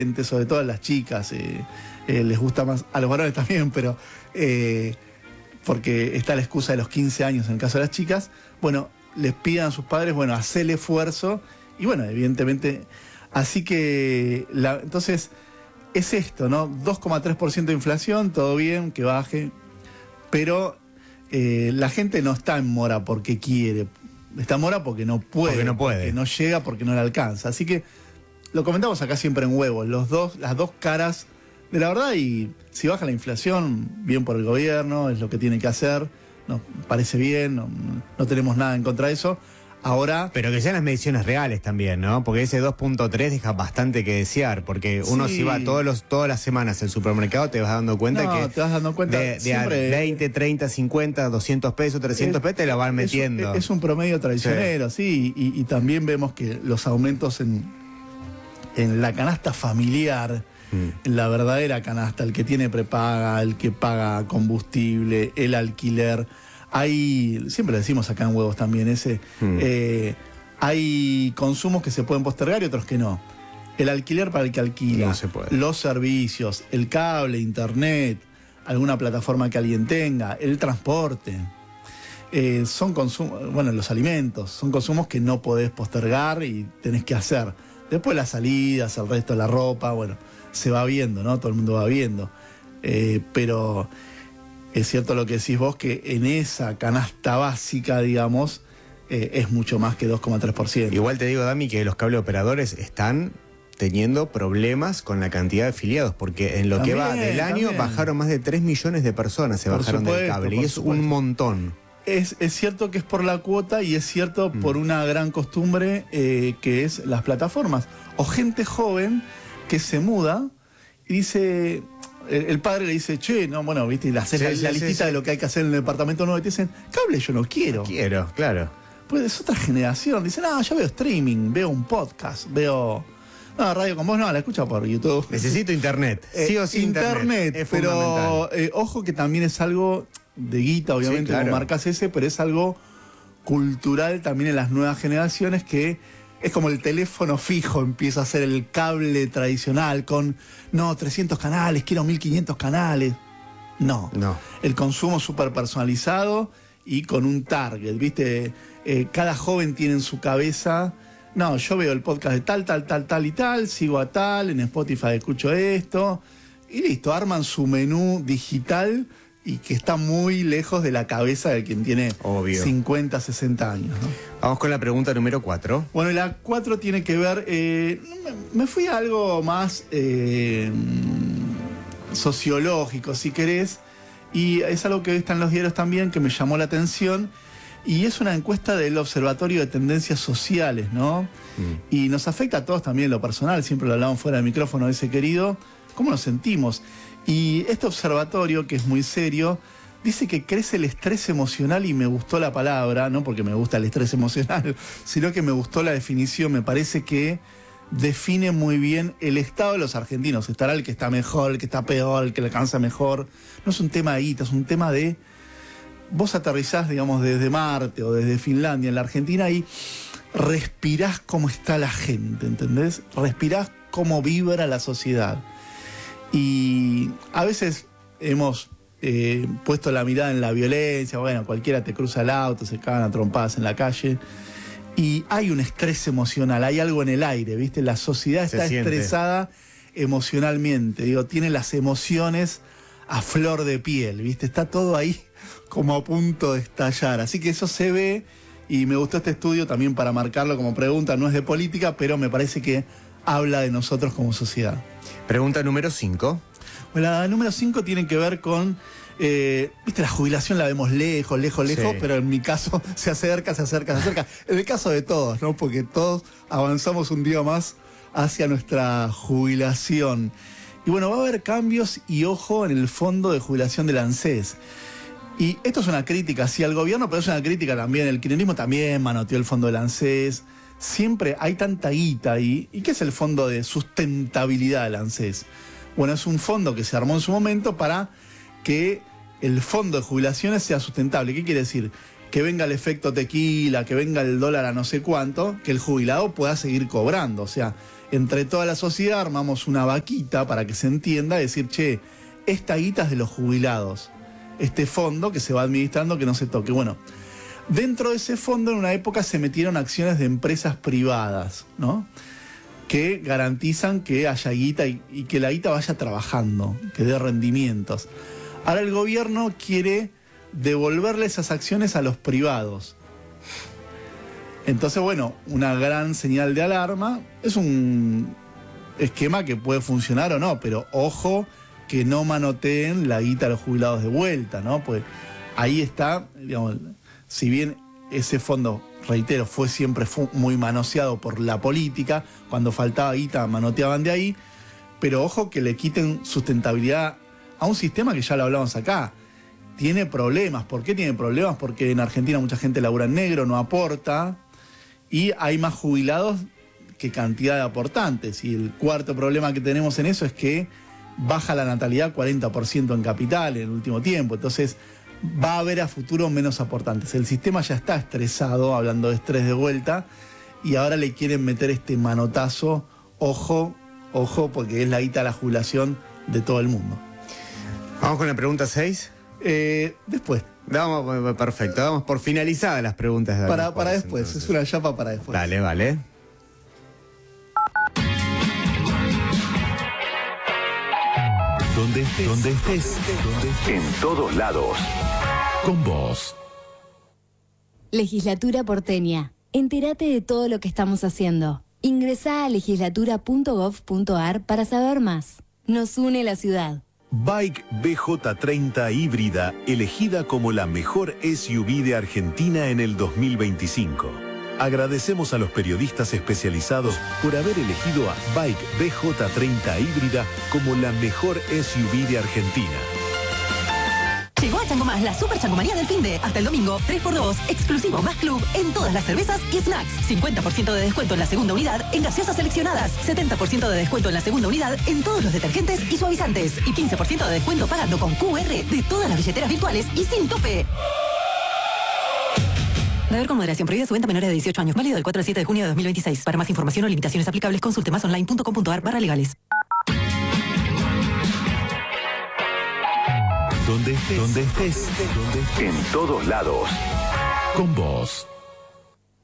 sobre todo a las chicas, les gusta más, a los varones también, pero porque está la excusa de los 15 años en el caso de las chicas, bueno, les pidan a sus padres, bueno, hacer el esfuerzo, y bueno, evidentemente, así que, entonces, es esto, ¿no? 2,3% de inflación, todo bien, que baje, pero la gente no está en mora porque quiere, está en mora porque no puede, porque no llega, porque no le alcanza, así que lo comentamos acá siempre en Huevos, las dos caras de la verdad, y si baja la inflación, bien por el gobierno, es lo que tiene que hacer, nos parece bien, no tenemos nada en contra de eso. Ahora, pero que sean las mediciones reales también, ¿no? Porque ese 2.3 deja bastante que desear, porque uno si va todas las semanas al supermercado te vas dando cuenta te vas dando cuenta de siempre, 20, 30, 50, 200 pesos, 300 pesos te lo van metiendo. Es un promedio traicionero, sí, y también vemos que los aumentos en la canasta familiar, en la verdadera canasta, el que tiene prepaga, el que paga combustible, el alquiler, siempre lo decimos acá en Huevos también, hay consumos que se pueden postergar y otros que no. El alquiler para el que alquila, no se puede. Los servicios, el cable, internet, alguna plataforma que alguien tenga, el transporte. Son consumos, bueno, los alimentos, son consumos que no podés postergar y tenés que hacer. Después las salidas, el resto de la ropa, bueno, se va viendo, ¿no? Todo el mundo va viendo. Pero es cierto lo que decís vos, que en esa canasta básica, digamos, es mucho más que 2,3%. Igual te digo, Dami, que los cable operadores están teniendo problemas con la cantidad de afiliados, porque en lo que va del año bajaron más de 3 millones de personas, se bajaron del cable, y es un montón. Es cierto que es por la cuota y es cierto por una gran costumbre que es las plataformas. O gente joven que se muda y dice, el padre le dice, che, no, bueno, viste, y le haces la listita de lo que hay que hacer en el departamento nuevo y te dicen, cable yo no quiero. No quiero, claro. Pues es otra generación. Dicen, yo veo streaming, veo un podcast, veo... No, radio con vos no, la escucho por YouTube. Necesito internet, sí o sí internet. Es pero ojo que también es algo de guita, obviamente, sí, claro, como marcas pero es algo cultural también en las nuevas generaciones, que es como el teléfono fijo, empieza a ser el cable tradicional con, 300 canales, quiero 1500 canales. No. El consumo súper personalizado y con un target, ¿viste? Cada joven tiene en su cabeza, yo veo el podcast de tal y tal, sigo a tal, en Spotify escucho esto, y listo, arman su menú digital y que está muy lejos de la cabeza de quien tiene 50, 60 años, ¿no? Vamos con la pregunta número 4. Bueno, la 4 tiene que ver, me fui a algo más sociológico, si querés, y es algo que está en los diarios también, que me llamó la atención, y es una encuesta del Observatorio de Tendencias Sociales, ¿no? Y nos afecta a todos también en lo personal, siempre lo hablamos fuera del micrófono ese querido, ¿cómo nos sentimos? Y este observatorio, que es muy serio, dice que crece el estrés emocional, y me gustó la palabra, no porque me gusta el estrés emocional, sino que me gustó la definición, me parece que define muy bien el estado de los argentinos. Estará el que está mejor, el que está peor, el que le alcanza mejor. No es un tema de guita, es un tema de... Vos aterrizás, digamos, desde Marte o desde Finlandia en la Argentina y respirás cómo está la gente, ¿entendés? Respirás cómo vibra la sociedad. Y a veces hemos puesto la mirada en la violencia, bueno, cualquiera te cruza el auto, se cagan a trompadas en la calle, y hay un estrés emocional, hay algo en el aire, ¿viste? La sociedad está estresada emocionalmente, tiene las emociones a flor de piel, ¿viste? Está todo ahí como a punto de estallar, así que eso se ve, y me gustó este estudio también para marcarlo como pregunta, no es de política, pero me parece que habla de nosotros como sociedad. Pregunta número 5. Bueno, la número 5 tiene que ver con, viste, la jubilación la vemos lejos, sí, pero en mi caso se acerca. En el caso de todos, ¿no? Porque todos avanzamos un día más hacia nuestra jubilación. Y bueno, va a haber cambios, y ojo, en el fondo de jubilación del ANSES. Y esto es una crítica, sí, al gobierno, pero es una crítica también. El kirchnerismo también manoteó el fondo del ANSES. Siempre hay tanta guita ahí. ¿Y qué es el fondo de sustentabilidad del ANSES? Bueno, es un fondo que se armó en su momento para que el fondo de jubilaciones sea sustentable. ¿Qué quiere decir? Que venga el efecto tequila, que venga el dólar a no sé cuánto, que el jubilado pueda seguir cobrando. O sea, entre toda la sociedad armamos una vaquita para que se entienda, decir, che, esta guita es de los jubilados, este fondo que se va administrando que no se toque. Bueno, dentro de ese fondo en una época se metieron acciones de empresas privadas, ¿no? Que garantizan que haya guita y que la guita vaya trabajando, que dé rendimientos. Ahora el gobierno quiere devolverle esas acciones a los privados. Entonces, bueno, una gran señal de alarma. Es un esquema que puede funcionar o no, pero ojo que no manoteen la guita a los jubilados de vuelta, ¿no? Pues ahí está, digamos, si bien ese fondo, reitero, siempre fue muy manoseado por la política, cuando faltaba guita manoteaban de ahí, pero ojo que le quiten sustentabilidad a un sistema que ya lo hablamos acá. Tiene problemas. ¿Por qué tiene problemas? Porque en Argentina mucha gente labura en negro, no aporta, y hay más jubilados que cantidad de aportantes. Y el cuarto problema que tenemos en eso es que baja la natalidad 40% en capital en el último tiempo. Entonces va a haber a futuro menos aportantes. El sistema ya está estresado, hablando de estrés de vuelta, y ahora le quieren meter este manotazo. Ojo, porque es la guita de la jubilación de todo el mundo. ¿Vamos con la pregunta 6? Después. Perfecto, damos por finalizadas las preguntas de para después, entonces. Es una chapa para después. Dale, vale. Donde estés, en todos lados. Con vos. Legislatura porteña. Entérate de todo lo que estamos haciendo. Ingresá a legislatura.gov.ar para saber más. Nos une la ciudad. Bike BJ30 híbrida, elegida como la mejor SUV de Argentina en el 2025. Agradecemos a los periodistas especializados por haber elegido a Bike BJ30 híbrida como la mejor SUV de Argentina. Llegó a Chango Más la super changomanía del finde. Hasta el domingo, 3x2, exclusivo más club en todas las cervezas y snacks. 50% de descuento en la segunda unidad en gaseosas seleccionadas. 70% de descuento en la segunda unidad en todos los detergentes y suavizantes. Y 15% de descuento pagando con QR de todas las billeteras virtuales y sin tope. Beber con moderación. Prohibida su venta a menores de 18 años. Válido del 4 al 7 de junio de 2026. Para más información o limitaciones aplicables, consulte masonline.com.ar/legales. Donde estés, en todos lados. Con vos.